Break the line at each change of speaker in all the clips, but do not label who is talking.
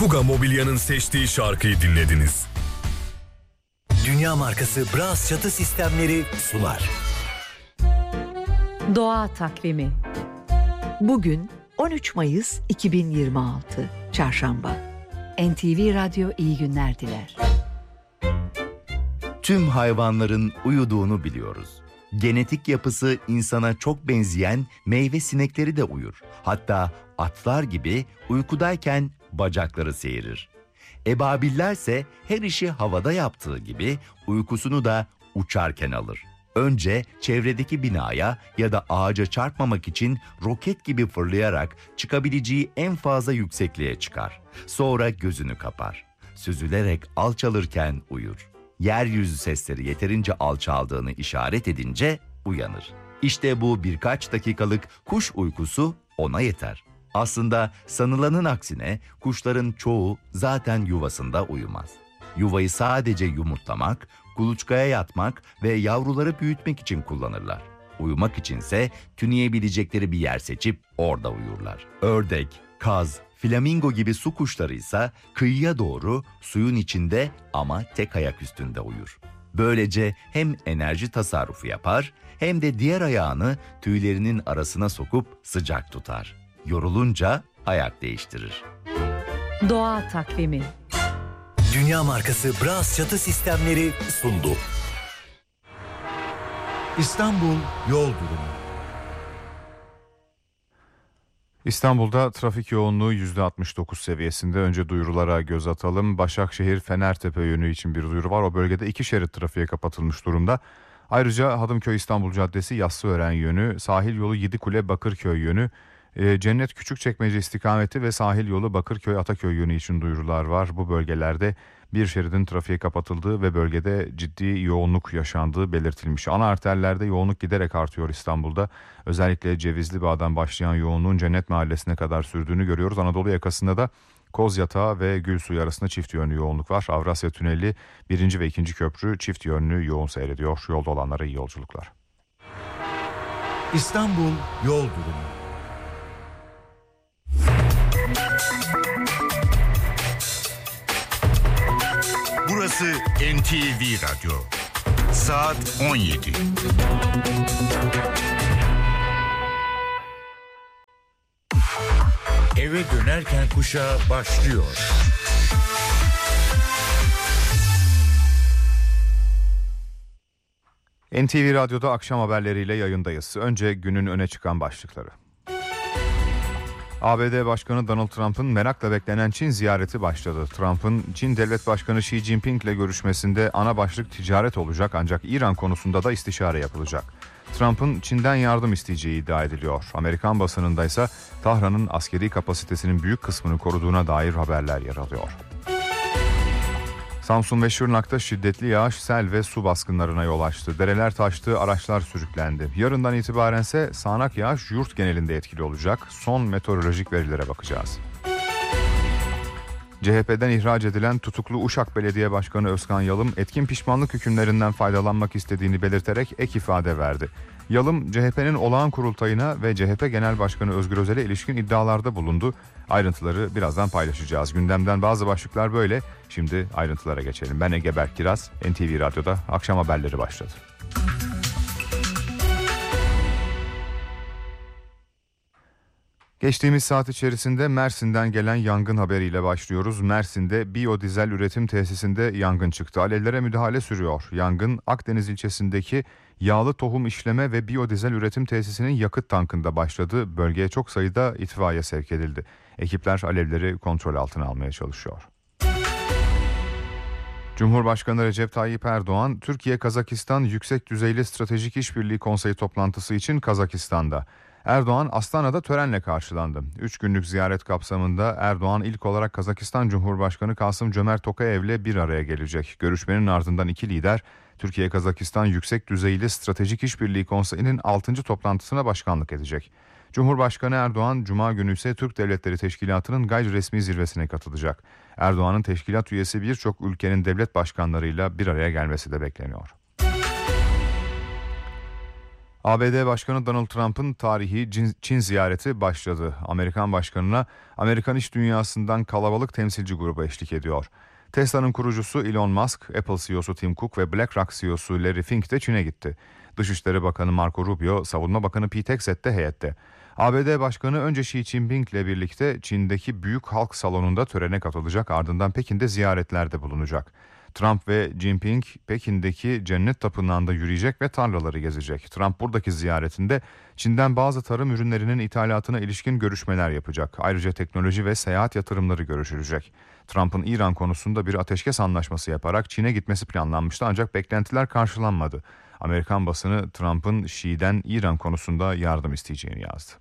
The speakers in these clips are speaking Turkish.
Fuga Mobilya'nın seçtiği şarkıyı dinlediniz.
Dünya markası Bras çatı sistemleri sunar.
Doğa takvimi. Bugün 13 Mayıs 2026 Çarşamba. NTV Radyo iyi günler diler.
Tüm hayvanların uyuduğunu biliyoruz. Genetik yapısı insana çok benzeyen meyve sinekleri de uyur. Hatta atlar gibi uykudayken bacakları seyirir. Ebabillerse her işi havada yaptığı gibi uykusunu da uçarken alır. Önce çevredeki binaya ya da ağaca çarpmamak için roket gibi fırlayarak çıkabileceği en fazla yüksekliğe çıkar. Sonra gözünü kapar. Süzülerek alçalırken uyur. Yeryüzü sesleri yeterince alçaldığını işaret edince uyanır. İşte bu birkaç dakikalık kuş uykusu ona yeter. Aslında sanılanın aksine kuşların çoğu zaten yuvasında uyumaz. Yuvayı sadece yumurtlamak, kuluçkaya yatmak ve yavruları büyütmek için kullanırlar. Uyumak içinse tüneyebilecekleri bir yer seçip orada uyurlar. Ördek, kaz, flamingo gibi su kuşları ise kıyıya doğru suyun içinde ama tek ayak üstünde uyur. Böylece hem enerji tasarrufu yapar hem de diğer ayağını tüylerinin arasına sokup sıcak tutar. Yorulunca ayak değiştirir.
Doğa takvimi.
Dünya markası Bras çatı sistemleri sundu.
İstanbul yol durumu.
İstanbul'da trafik yoğunluğu %69 seviyesinde. Önce duyurulara göz atalım. Başakşehir-Fenertepe yönü için bir duyuru var. O bölgede 2 şerit trafiğe kapatılmış durumda. Ayrıca Hadımköy İstanbul Caddesi Yassıören yönü, sahil yolu Yedikule Bakırköy yönü, Cennet Küçükçekmece istikameti ve sahil yolu Bakırköy Ataköy yönü için duyurular var. Bu bölgelerde bir şeridin trafiğe kapatıldığı ve bölgede ciddi yoğunluk yaşandığı belirtilmiş. Ana arterlerde yoğunluk giderek artıyor İstanbul'da. Özellikle Cevizli Bağ'dan başlayan yoğunluğun Cennet Mahallesi'ne kadar sürdüğünü görüyoruz. Anadolu yakasında da Kozyatağı ve Gülsuyu arasında çift yönlü yoğunluk var. Avrasya Tüneli 1. ve 2. köprü çift yönlü yoğun seyrediyor. Yolda olanlara iyi yolculuklar.
İstanbul yol durumu.
Burası NTV Radyo. Saat 17. Eve dönerken kuşağı başlıyor.
NTV Radyo'da akşam haberleriyle yayındayız. Önce günün öne çıkan başlıkları. ABD Başkanı Donald Trump'ın merakla beklenen Çin ziyareti başladı. Trump'ın Çin Devlet Başkanı Xi Jinping ile görüşmesinde ana başlık ticaret olacak, ancak İran konusunda da istişare yapılacak. Trump'ın Çin'den yardım isteyeceği iddia ediliyor. Amerikan basınında ise Tahran'ın askeri kapasitesinin büyük kısmını koruduğuna dair haberler yer alıyor. Samsun ve Şırnak'ta şiddetli yağış, sel ve su baskınlarına yol açtı. Dereler taştı, araçlar sürüklendi. Yarından itibarense sağanak yağış yurt genelinde etkili olacak. Son meteorolojik verilere bakacağız. CHP'den ihraç edilen tutuklu Uşak Belediye Başkanı Özkan Yalım, etkin pişmanlık hükümlerinden faydalanmak istediğini belirterek ek ifade verdi. Yalım, CHP'nin olağan kurultayına ve CHP Genel Başkanı Özgür Özel'e ilişkin iddialarda bulundu. Ayrıntıları birazdan paylaşacağız. Gündemden bazı başlıklar böyle. Şimdi ayrıntılara geçelim. Ben Ege Berk Kiraz, NTV Radyo'da akşam haberleri başladı. Geçtiğimiz saat içerisinde Mersin'den gelen yangın haberiyle başlıyoruz. Mersin'de biyodizel üretim tesisinde yangın çıktı. Alevlere müdahale sürüyor. Yangın Akdeniz ilçesindeki yağlı tohum işleme ve biyodizel üretim tesisinin yakıt tankında başladı. Bölgeye çok sayıda itfaiye sevk edildi. Ekipler alevleri kontrol altına almaya çalışıyor. Cumhurbaşkanı Recep Tayyip Erdoğan, Türkiye-Kazakistan Yüksek Düzeyli Stratejik İşbirliği Konseyi toplantısı için Kazakistan'da. Erdoğan Astana'da törenle karşılandı. 3 günlük ziyaret kapsamında Erdoğan ilk olarak Kazakistan Cumhurbaşkanı Kasım-Cömert Tokayev'le bir araya gelecek. Görüşmenin ardından iki lider Türkiye-Kazakistan Yüksek Düzeyli Stratejik İşbirliği Konseyi'nin 6. toplantısına başkanlık edecek. Cumhurbaşkanı Erdoğan Cuma günü ise Türk Devletleri Teşkilatı'nın gayri resmi zirvesine katılacak. Erdoğan'ın teşkilat üyesi birçok ülkenin devlet başkanlarıyla bir araya gelmesi de bekleniyor. ABD Başkanı Donald Trump'ın tarihi Çin ziyareti başladı. Amerikan başkanına Amerikan iş dünyasından kalabalık temsilci grubu eşlik ediyor. Tesla'nın kurucusu Elon Musk, Apple CEO'su Tim Cook ve BlackRock CEO'su Larry Fink de Çin'e gitti. Dışişleri Bakanı Marco Rubio, Savunma Bakanı Pete Hegseth de heyette. ABD Başkanı önce Xi Jinping ile birlikte Çin'deki Büyük Halk Salonu'nda törene katılacak, ardından Pekin'de ziyaretlerde bulunacak. Trump ve Jinping Pekin'deki Cennet Tapınağı'nda yürüyecek ve tarlaları gezecek. Trump buradaki ziyaretinde Çin'den bazı tarım ürünlerinin ithalatına ilişkin görüşmeler yapacak. Ayrıca teknoloji ve seyahat yatırımları görüşülecek. Trump'ın İran konusunda bir ateşkes anlaşması yaparak Çin'e gitmesi planlanmıştı, ancak beklentiler karşılanmadı. Amerikan basını Trump'ın Şii'den İran konusunda yardım isteyeceğini yazdı.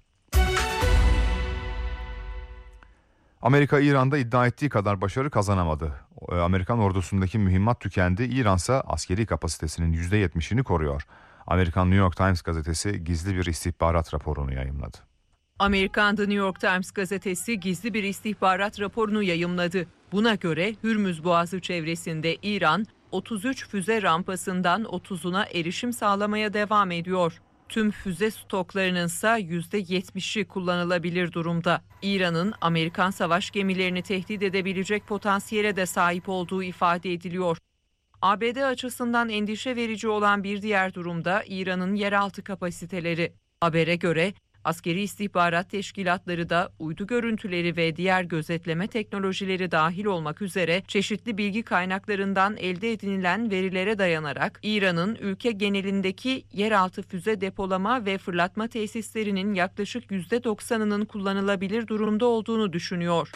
Amerika İran'da iddia ettiği kadar başarı kazanamadı. Amerikan ordusundaki mühimmat tükendi. İran ise askeri kapasitesinin %70'ini koruyor. Amerikan New York Times gazetesi gizli bir istihbarat raporunu yayımladı.
Amerikan The New York Times gazetesi gizli bir istihbarat raporunu yayımladı. Buna göre Hürmüz Boğazı çevresinde İran 33 füze rampasından 30'una erişim sağlamaya devam ediyor. Tüm füze stoklarının ise %70'i kullanılabilir durumda. İran'ın Amerikan savaş gemilerini tehdit edebilecek potansiyele de sahip olduğu ifade ediliyor. ABD açısından endişe verici olan bir diğer durumda İran'ın yeraltı kapasiteleri. Habere göre askeri istihbarat teşkilatları da uydu görüntüleri ve diğer gözetleme teknolojileri dahil olmak üzere çeşitli bilgi kaynaklarından elde edinilen verilere dayanarak İran'ın ülke genelindeki yeraltı füze depolama ve fırlatma tesislerinin yaklaşık %90'ının kullanılabilir durumda olduğunu düşünüyor.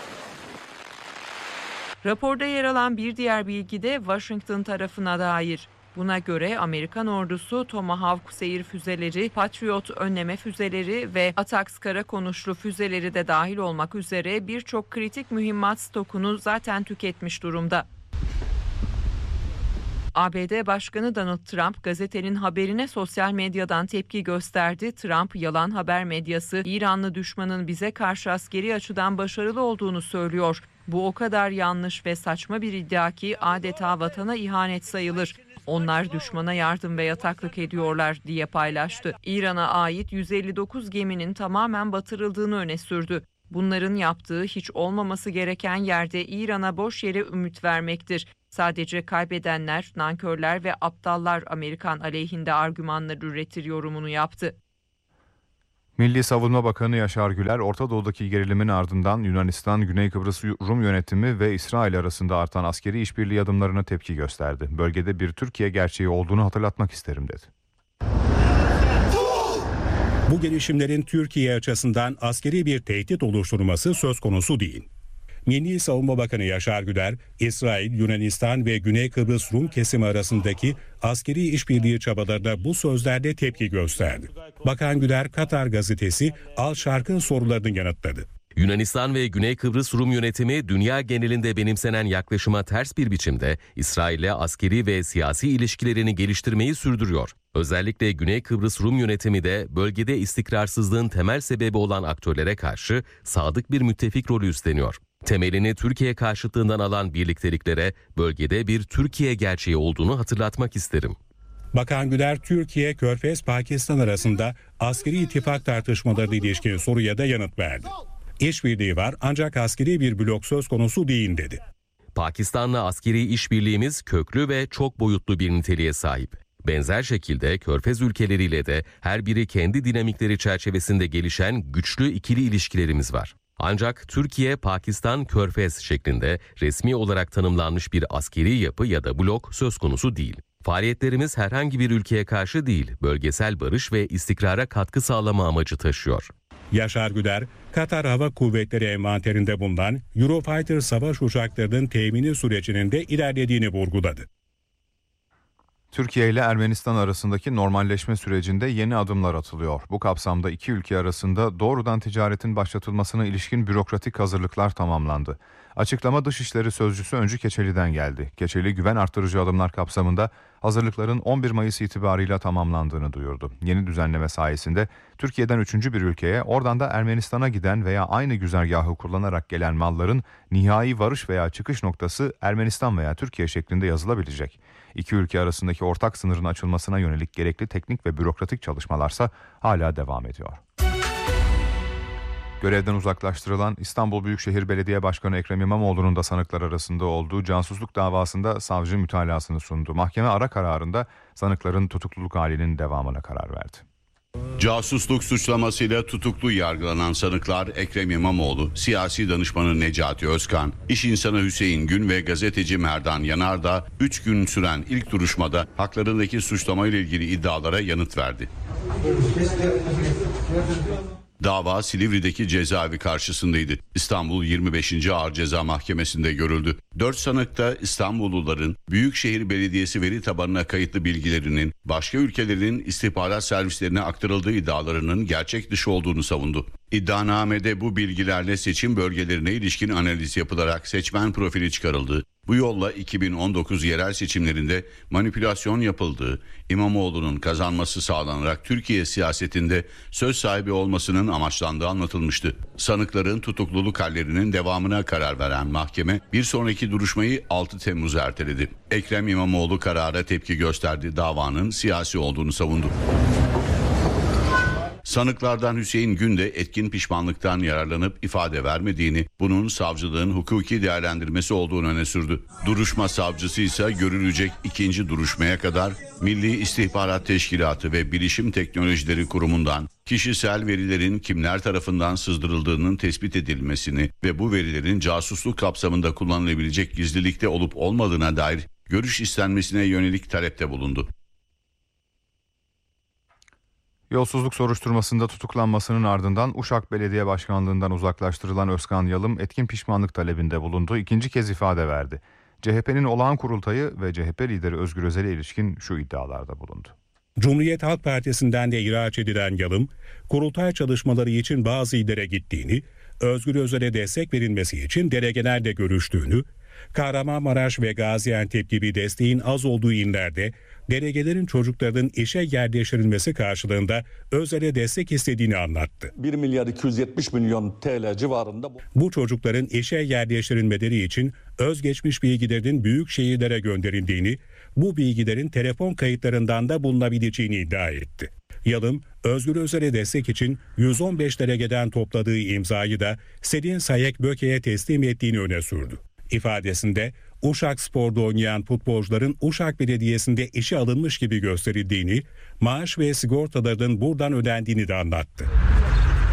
Raporda yer alan bir diğer bilgi de Washington tarafına dair. Buna göre Amerikan ordusu Tomahawk seyir füzeleri, Patriot önleme füzeleri ve ATACMS kara konuşlu füzeleri de dahil olmak üzere birçok kritik mühimmat stokunu zaten tüketmiş durumda. ABD Başkanı Donald Trump gazetenin haberine sosyal medyadan tepki gösterdi. Trump, yalan haber medyası İranlı düşmanın bize karşı askeri açıdan başarılı olduğunu söylüyor. Bu o kadar yanlış ve saçma bir iddia ki adeta vatana ihanet sayılır. Onlar düşmana yardım ve yataklık ediyorlar diye paylaştı. İran'a ait 159 geminin tamamen batırıldığını öne sürdü. Bunların yaptığı hiç olmaması gereken yerde İran'a boş yere ümit vermektir. Sadece kaybedenler, nankörler ve aptallar Amerikan aleyhinde argümanlar üretir yorumunu yaptı.
Milli Savunma Bakanı Yaşar Güler, Orta Doğu'daki gerilimin ardından Yunanistan, Güney Kıbrıs Rum yönetimi ve İsrail arasında artan askeri işbirliği adımlarına tepki gösterdi. Bölgede bir Türkiye gerçeği olduğunu hatırlatmak isterim dedi.
Bu gelişimlerin Türkiye açısından askeri bir tehdit oluşturması söz konusu değil. Milli Savunma Bakanı Yaşar Güler, İsrail, Yunanistan ve Güney Kıbrıs Rum kesimi arasındaki askeri işbirliği çabalarına bu sözlerle tepki gösterdi. Bakan Güler, Katar gazetesi Al Şark'ın sorularını yanıtladı.
Yunanistan ve Güney Kıbrıs Rum yönetimi dünya genelinde benimsenen yaklaşıma ters bir biçimde İsrail'le askeri ve siyasi ilişkilerini geliştirmeyi sürdürüyor. Özellikle Güney Kıbrıs Rum yönetimi de bölgede istikrarsızlığın temel sebebi olan aktörlere karşı sadık bir müttefik rolü üstleniyor. Temelini Türkiye karşıtlığından alan birlikteliklere bölgede bir Türkiye gerçeği olduğunu hatırlatmak isterim.
Bakan Güler, Türkiye, Körfez, Pakistan arasında askeri ittifak tartışmalarına ilişkin soruya da yanıt verdi. İşbirliği var ancak askeri bir blok söz konusu değil dedi.
Pakistan'la askeri işbirliğimiz köklü ve çok boyutlu bir niteliğe sahip. Benzer şekilde Körfez ülkeleriyle de her biri kendi dinamikleri çerçevesinde gelişen güçlü ikili ilişkilerimiz var. Ancak Türkiye, Pakistan, Körfez şeklinde resmi olarak tanımlanmış bir askeri yapı ya da blok söz konusu değil. Faaliyetlerimiz herhangi bir ülkeye karşı değil, bölgesel barış ve istikrara katkı sağlama amacı taşıyor.
Yaşar Güler, Katar Hava Kuvvetleri envanterinde bulunan Eurofighter savaş uçaklarının temini sürecinin de ilerlediğini vurguladı.
Türkiye ile Ermenistan arasındaki normalleşme sürecinde yeni adımlar atılıyor. Bu kapsamda iki ülke arasında doğrudan ticaretin başlatılmasına ilişkin bürokratik hazırlıklar tamamlandı. Açıklama Dışişleri Sözcüsü Öncü Keçeli'den geldi. Keçeli, güven artırıcı adımlar kapsamında hazırlıkların 11 Mayıs itibarıyla tamamlandığını duyurdu. Yeni düzenleme sayesinde Türkiye'den 3. bir ülkeye, oradan da Ermenistan'a giden veya aynı güzergahı kullanarak gelen malların nihai varış veya çıkış noktası Ermenistan veya Türkiye şeklinde yazılabilecek. İki ülke arasındaki ortak sınırın açılmasına yönelik gerekli teknik ve bürokratik çalışmalarsa hala devam ediyor. Görevden uzaklaştırılan İstanbul Büyükşehir Belediye Başkanı Ekrem İmamoğlu'nun da sanıklar arasında olduğu casusluk davasında savcı mütalasını sundu. Mahkeme ara kararında sanıkların tutukluluk halinin devamına karar verdi.
Casusluk suçlamasıyla tutuklu yargılanan sanıklar Ekrem İmamoğlu, siyasi danışmanı Necati Özkan, iş insanı Hüseyin Gün ve gazeteci Merdan Yanardağ 3 gün süren ilk duruşmada haklarındaki suçlamayla ilgili iddialara yanıt verdi. Dava Silivri'deki cezaevi karşısındaydı. İstanbul 25. Ağır Ceza Mahkemesi'nde görüldü. 4 sanık da İstanbulluların Büyükşehir Belediyesi veri tabanına kayıtlı bilgilerinin başka ülkelerin istihbarat servislerine aktarıldığı iddialarının gerçek dışı olduğunu savundu. İddianamede bu bilgilerle seçim bölgelerine ilişkin analiz yapılarak seçmen profili çıkarıldı. Bu yolla 2019 yerel seçimlerinde manipülasyon yapıldığı, İmamoğlu'nun kazanması sağlanarak Türkiye siyasetinde söz sahibi olmasının amaçlandığı anlatılmıştı. Sanıkların tutukluluk hallerinin devamına karar veren mahkeme bir sonraki duruşmayı 6 Temmuz'a erteledi. Ekrem İmamoğlu karara tepki gösterdi, davanın siyasi olduğunu savundu. Sanıklardan Hüseyin Gün de etkin pişmanlıktan yararlanıp ifade vermediğini, bunun savcılığın hukuki değerlendirmesi olduğunu öne sürdü. Duruşma savcısı ise görülecek ikinci duruşmaya kadar Milli İstihbarat Teşkilatı ve Bilişim Teknolojileri Kurumu'ndan kişisel verilerin kimler tarafından sızdırıldığının tespit edilmesini ve bu verilerin casusluk kapsamında kullanılabilecek gizlilikte olup olmadığına dair görüş istenmesine yönelik talepte bulundu.
Yolsuzluk soruşturmasında tutuklanmasının ardından Uşak Belediye Başkanlığından uzaklaştırılan Özkan Yalım etkin pişmanlık talebinde bulundu. İkinci kez ifade verdi. CHP'nin olağan kurultayı ve CHP lideri Özgür Özel'e ilişkin şu iddialarda bulundu.
Cumhuriyet Halk Partisi'nden de ihraç edilen Yalım, kurultay çalışmaları için bazı illere gittiğini, Özgür Özel'e destek verilmesi için delegelerle görüştüğünü, Kahramanmaraş ve Gaziantep gibi desteğin az olduğu illerde delegelerin çocuklarının işe yerleştirilmesi karşılığında Özel'e destek istediğini anlattı.
1 milyar 270 milyon TL civarında.
Bu çocukların işe yerleştirilmeleri için özgeçmiş bilgilerinin büyük şehirlere gönderildiğini, bu bilgilerin telefon kayıtlarından da bulunabileceğini iddia etti. Yalım, Özgür Özel'e destek için 115 delegeden topladığı imzayı da Selin Sayek Böke'ye teslim ettiğini öne sürdü. İfadesinde Uşak Spor'da oynayan futbolcuların Uşak Belediyesi'nde işe alınmış gibi gösterildiğini, maaş ve sigortaların buradan ödendiğini de anlattı.